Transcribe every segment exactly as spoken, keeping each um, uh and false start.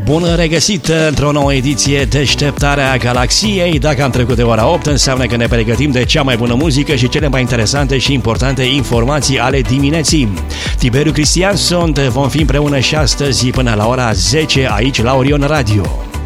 Bună regăsit într-o nouă ediție Deșteptarea Galaxiei. Dacă am trecut de ora opt, înseamnă că ne pregătim de cea mai bună muzică și cele mai interesante și importante informații ale dimineții. Tiberiu Cristian sunt, vom fi împreună și astăzi până la ora zece aici la Orion Radio.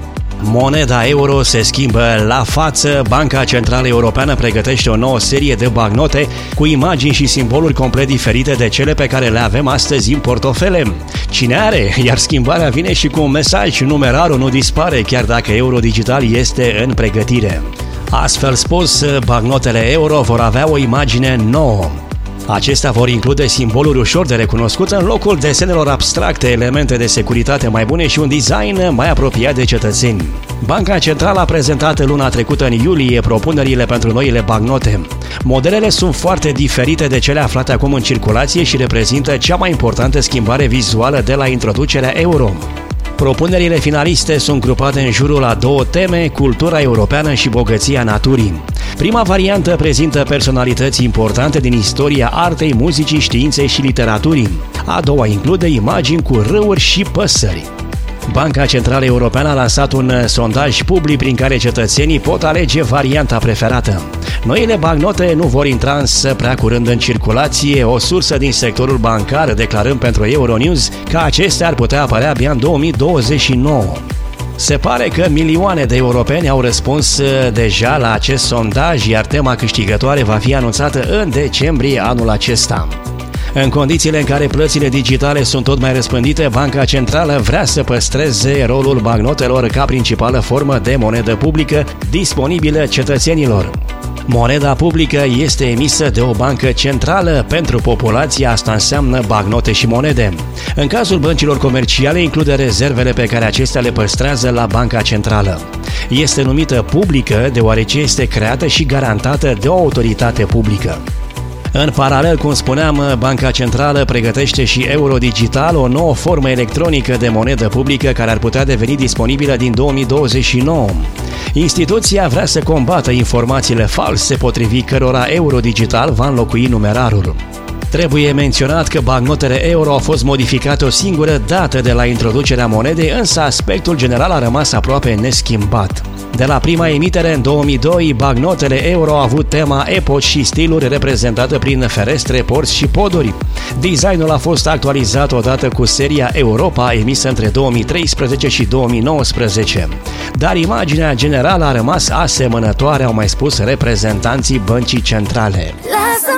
Moneda euro se schimbă la față. Banca Centrală Europeană pregătește o nouă serie de bancnote cu imagini și simboluri complet diferite de cele pe care le avem astăzi în portofele. Cine are? Iar schimbarea vine și cu un mesaj: numerarul nu dispare, chiar dacă euro digital este în pregătire. Astfel spus, bancnotele euro vor avea o imagine nouă. Acestea vor include simboluri ușor de recunoscut în locul desenelor abstracte, elemente de securitate mai bune și un design mai apropiat de cetățeni. Banca Centrală a prezentat luna trecută în iulie propunerile pentru noile bancnote. Modelele sunt foarte diferite de cele aflate acum în circulație și reprezintă cea mai importantă schimbare vizuală de la introducerea euro. Propunerile finaliste sunt grupate în jurul a două teme: cultura europeană și bogăția naturii. Prima variantă prezintă personalități importante din istoria artei, muzicii, științei și literaturii. A doua include imagini cu râuri și păsări. Banca Centrală Europeană a lansat un sondaj public prin care cetățenii pot alege varianta preferată. Noile bancnote nu vor intra însă prea curând în circulație, o sursă din sectorul bancar declarând pentru Euronews că acestea ar putea apărea abia în două mii douăzeci și nouă. Se pare că milioane de europeni au răspuns deja la acest sondaj, iar tema câștigătoare va fi anunțată în decembrie anul acesta. În condițiile în care plățile digitale sunt tot mai răspândite, Banca Centrală vrea să păstreze rolul bancnotelor ca principală formă de monedă publică disponibilă cetățenilor. Moneda publică este emisă de o bancă centrală. Pentru populație asta înseamnă bancnote și monede. În cazul băncilor comerciale include rezervele pe care acestea le păstrează la Banca Centrală. Este numită publică deoarece este creată și garantată de o autoritate publică. În paralel, cum spuneam, Banca Centrală pregătește și euro digital, o nouă formă electronică de monedă publică care ar putea deveni disponibilă din două mii douăzeci și nouă. Instituția vrea să combată informațiile false potrivit cărora euro digital va înlocui numerarul. Trebuie menționat că bancnotele euro au fost modificate o singură dată de la introducerea monedei, însă aspectul general a rămas aproape neschimbat. De la prima emitere în două mii doi, bancnotele euro au avut tema epoci și stiluri reprezentată prin ferestre, porți și poduri. Designul a fost actualizat odată cu seria Europa, emisă între două mii treisprezece și două mii nouăsprezece. Dar imaginea generală a rămas asemănătoare, au mai spus reprezentanții Băncii Centrale. Lasă